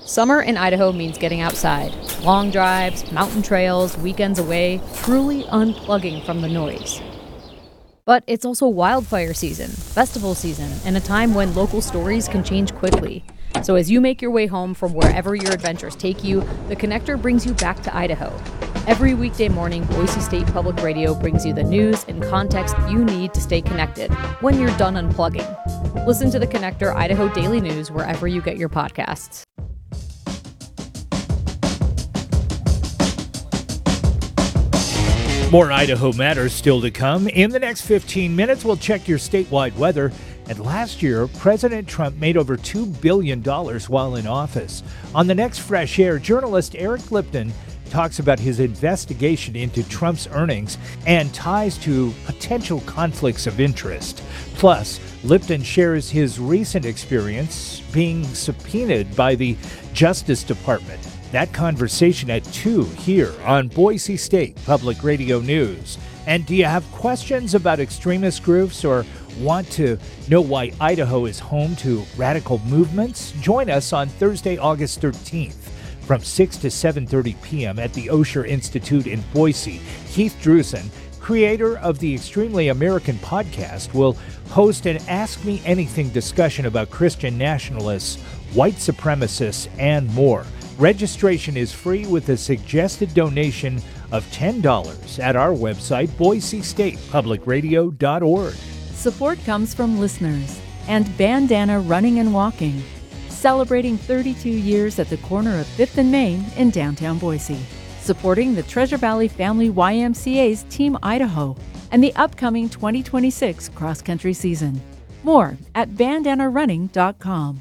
Summer in Idaho means getting outside. Long drives, mountain trails, weekends away, truly unplugging from the noise. But it's also wildfire season, festival season, and a time when local stories can change quickly. So as you make your way home from wherever your adventures take you, the Connector brings you back to Idaho. Every weekday morning, Boise State Public Radio brings you the news and context you need to stay connected when you're done unplugging. Listen to the Connector Idaho Daily News wherever you get your podcasts. More Idaho Matters still to come. In the next 15 minutes, we'll check your statewide weather. And last year, President Trump made over $2 billion while in office. On the next Fresh Air, journalist Eric Lipton talks about his investigation into Trump's earnings and ties to potential conflicts of interest. Plus, Lipton shares his recent experience being subpoenaed by the Justice Department. That conversation at 2 here on Boise State Public Radio News. And do you have questions about extremist groups or want to know why Idaho is home to radical movements? Join us on Thursday, August 13th from 6 to 7:30 p.m. at the Osher Institute in Boise. Keith Drusen, creator of the Extremely American podcast, will host an Ask Me Anything discussion about Christian nationalists, white supremacists, and more. Registration is free with a suggested donation of $10 at our website, boisestatepublicradio.org. Support comes from listeners and Bandana Running and Walking, celebrating 32 years at the corner of 5th and Main in downtown Boise, supporting the Treasure Valley Family YMCA's Team Idaho and the upcoming 2026 cross-country season. More at bandanarunning.com.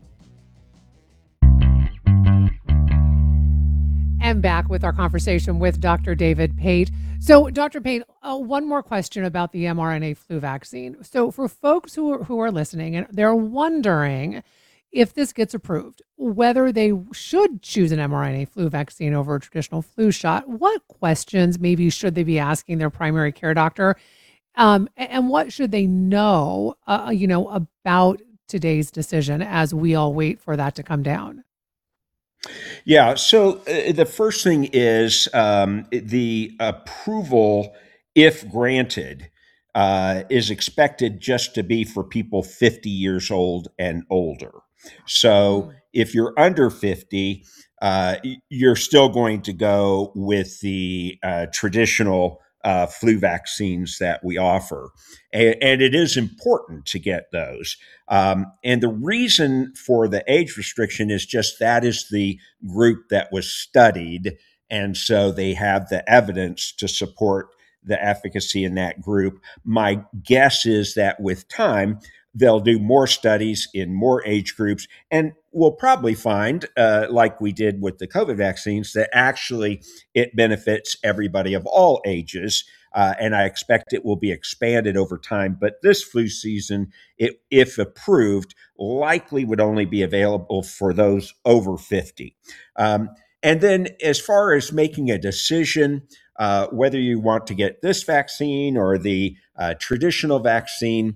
And back with our conversation with Dr. David Pate. So, Dr. Pate, one more question about the mRNA flu vaccine. So, for folks who are listening and they're wondering if this gets approved, whether they should choose an mRNA flu vaccine over a traditional flu shot, what questions maybe should they be asking their primary care doctor? And what should they know, about today's decision as we all wait for that to come down? Yeah, so the first thing is the approval, if granted, is expected just to be for people 50 years old and older. So if you're under 50, you're still going to go with the traditional flu vaccines that we offer. And it is important to get those. And the reason for the age restriction is just that is the group that was studied. And so they have the evidence to support the efficacy in that group. My guess is that with time, they'll do more studies in more age groups, and we'll probably find, like we did with the COVID vaccines, that actually it benefits everybody of all ages. And I expect it will be expanded over time. But this flu season, if approved, likely would only be available for those over 50. And then as far as making a decision, whether you want to get this vaccine or the traditional vaccine,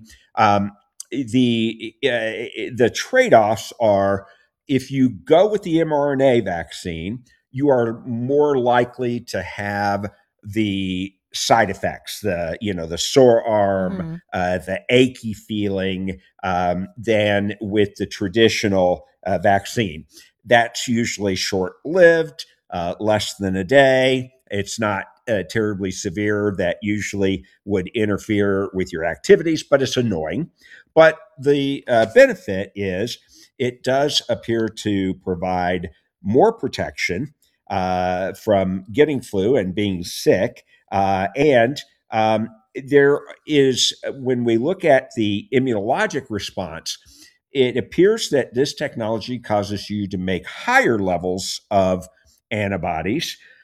the trade-offs are, if you go with the mRNA vaccine, you are more likely to have the side effects, the sore arm, the achy feeling, than with the traditional vaccine. That's usually short-lived, less than a day. It's not terribly severe. That usually would interfere with your activities, but it's annoying. But the benefit is it does appear to provide more protection from getting flu and being sick. And there is, when we look at the immunologic response, it appears that this technology causes you to make higher levels of antibodies,